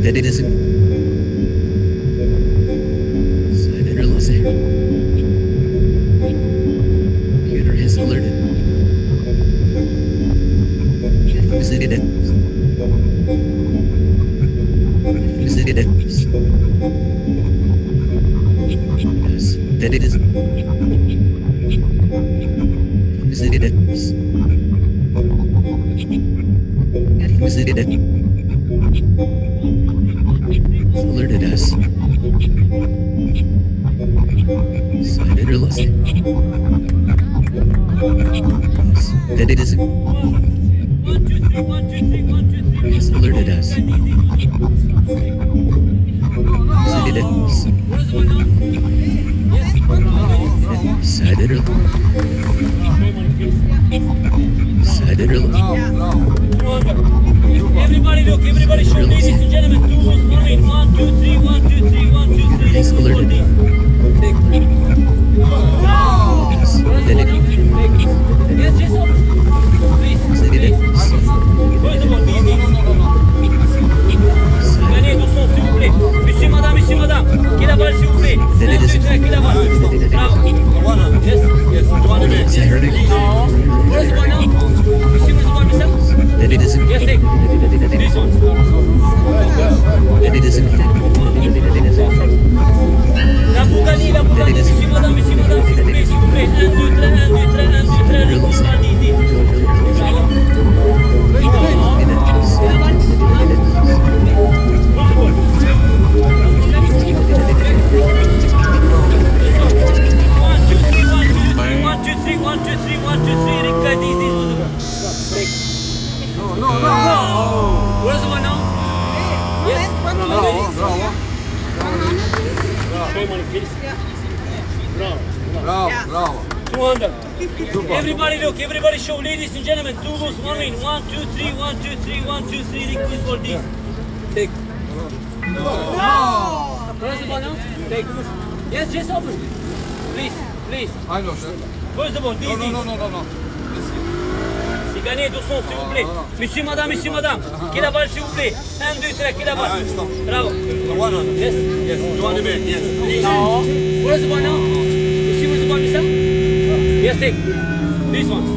that it isn't. So I didn't realize it. Computer has alerted. Who's it? Who's it? Yes, that it isn't. Who's it? Who's it? Alerted us. So I didn't realize it. Yes, that it isn't. Has alerted us. Who's it? So I didn't realize. So I didn't realize. Everybody look, everybody show, ladies and gentlemen, 2 was moving, 1, 2, 3, 1, 2, 3, 1, 2, 3. He's alerted. Yes, just up. Please, please. Where's the ball, easy. Gagnez 200, s'il vous plaît. Monsieur, madame, qui la balle, s'il vous plaît. 1, 2, 3, qui la balle. Bravo. Yes, yes, 1 minute. Is that hurting? Where's the ball now? Monsieur, where's the ball, mister? That it isn't. Yes, take. This one. That it isn't. La Bougani, monsieur, madame, s'il vous plaît, s'il vous plaît. 1, 2, 3, 1, 2, 3, 1, 2, 3, le ball, easy. Bravo. Where's the one now? Yes? Show money, please. Bravo. 200. Everybody look, everybody show, ladies and gentlemen. 2 goes, 1 win. 1, 2, 3, 1, 2, 3, 1, 2, 3. Request for this. Take. Where's the ball now? Take. Yes, just open. Please. I know, sir. Where's the ball? Easy. No. C'est gagné 200, s'il vous plaît. Monsieur, madame. Qui la balle, s'il vous plaît. 1, 2, 3, qui la balle. Bravo. Yes. Where's the ball now? You see where's the ball, mister? Yes, take. This one.